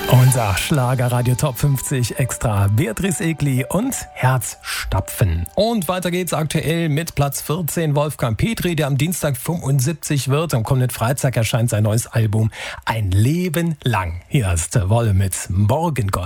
Unser Schlagerradio Top 50 Extra. Beatrice Egli und Herzstapfen. Und weiter geht's aktuell mit Platz 14 Wolfgang Petri, der am Dienstag 75 wird. Am kommenden Freitag erscheint sein neues Album Ein Leben lang. Hier ist Wolle mit Morgengold.